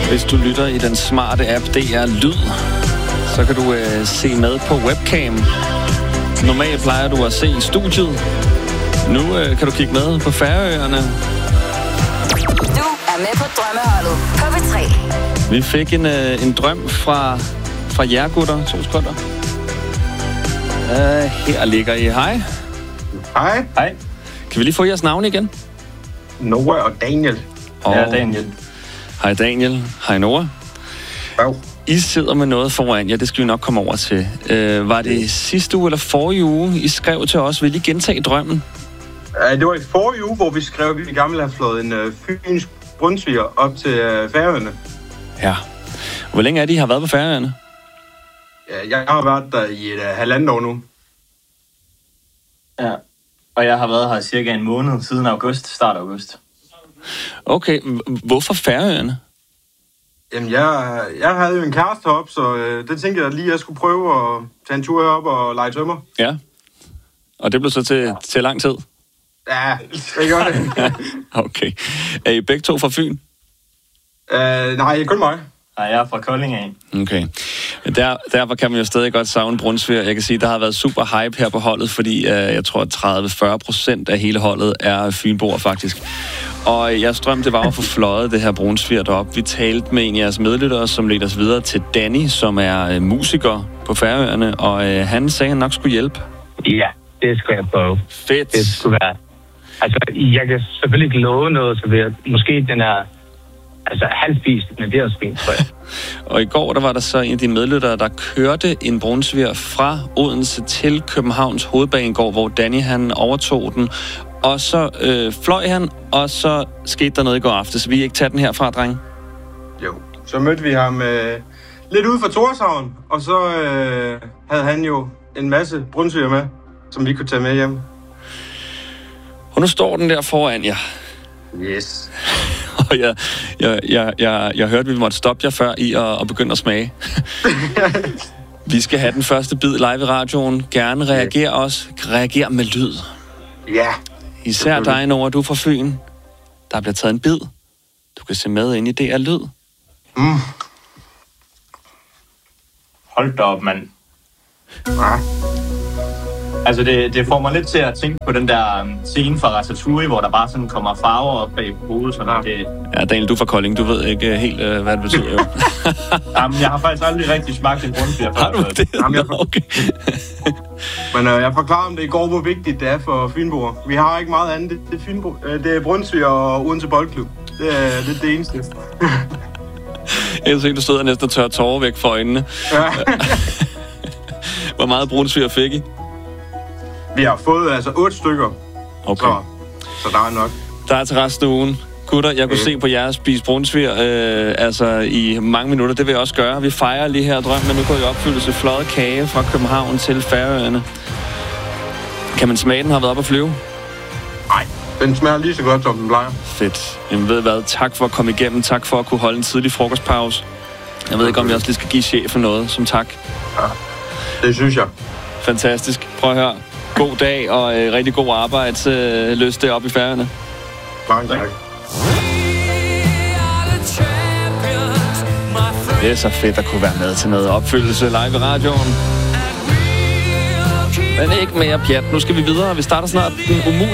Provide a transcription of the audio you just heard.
Hvis du lytter i den smarte app DR Lyd, så kan du se med på webcam. Normalt plejer du at se i studiet. Nu kan du kigge med på Færøerne. Du er med på drømmeholdet på P3. Vi fik en drøm fra jer, gutter. 2 sekunder. Her ligger I. Hej. Hej. Hej. Kan vi lige få jeres navn igen? Noah og Daniel. Ja, Daniel. Hej Daniel. Hej Noah. Ja. I sidder med noget foran jer, det skal vi nok komme over til. Var det sidste uge eller forrige uge, I skrev til os? Vil I gentage drømmen? Det var i forrige uge, hvor vi skrev, at vi gerne have flået en fynsk brunsviger op til Færøerne. Ja. Hvor længe er det, I har været på Færøerne? Ja, jeg har været der i et halvandet år nu. Ja. Og jeg har været her cirka en måned siden august, start august. Okay, hvorfor Færøerne? Jamen, jeg havde jo en kæreste heroppe, så det tænkte jeg lige, at jeg skulle prøve at tage en tur herop og lege tømmer. Ja. Og det blev så til lang tid? Ja, det gør det. Okay. Er I begge to fra Fyn? Nej, kun mig. Nej, jeg er fra Kolding af. Okay. Derfor kan man jo stadig godt savne brunsviger. Jeg kan sige, at der har været super hype her på holdet, fordi jeg tror, at 30-40% af hele holdet er fynboer faktisk. Og jeres drøm, det var at få fløjet det her brunsviger derop. Vi talte med en af jeres medlyttere, som ledte os videre til Danny, som er musiker på Færøerne, og han sagde, at han nok skulle hjælpe. Ja, det skal jeg prøve. Fedt. Det skulle være. Altså, jeg kan selvfølgelig ikke love noget, så måske den er halvspist, men det er også fint, tror jeg. Og i går, der var der så en af de medlyttere, der kørte en brunsviger fra Odense til Københavns hovedbanegård, hvor Danny han overtog den. Og så fløj han, og så skete der noget i går aftes. Vi ikke tage den herfra, drenge? Jo, så mødte vi ham lidt ude fra Tórshavn, og så havde han jo en masse brunsviger med, som vi kunne tage med hjem. Og nu står den der foran jer. Yes. Og jeg hørte, at vi måtte stoppe jer før i at begynde at smage. Vi skal have den første bid live i radioen. Gerne reager med lyd. Ja. Især dig, Noah, du er fra Fyn. Der bliver taget en bid. Du kan se med ind i DR Lyd. Hold da op, mand. Ja. Altså, det får mig lidt til at tænke på den der scene fra Ratatouille, hvor der bare sådan kommer farver op bag hovedet. Sådan det... Ja, Daniel, du er fra Kolding. Du ved ikke helt, hvad det betyder, jo. Jamen, jeg har faktisk aldrig rigtig smagt en brunsviger før. Har du det? Jamen, Okay. Men jeg forklarede om det i går, hvor vigtigt det er for fynboer. Vi har ikke meget andet. Det er brunsviger og Odense Boldklub. Det er det eneste. Jeg kan se, du sidder næsten og tørrer tårer væk for øjnene. Ja. Hvor meget brunsviger fik I? Vi har fået 8 stykker. Okay. Så der er nok. Der er til resten af ugen. Gutter, jeg kunne se på jer spise brunsviger i mange minutter. Det vil jeg også gøre. Vi fejrer lige her drøm, men nu går i opfyldelse fløjet kage fra København til Færøerne. Kan man smage, den har været op at flyve? Nej, den smager lige så godt, som den plejer. Fedt. Jamen ved hvad, tak for at komme igennem. Tak for at kunne holde en tidlig frokostpause. Jeg ved ikke, om jeg også lige skal give chefen noget som tak. Ja, det synes jeg. Fantastisk. Prøv at høre. God dag og rigtig god arbejdsløst deroppe i Færøerne. Mange tak. Det er så fedt at kunne være med til noget opfyldelse live i radioen. Men ikke mere pjat. Nu skal vi videre. Vi starter snart den umulige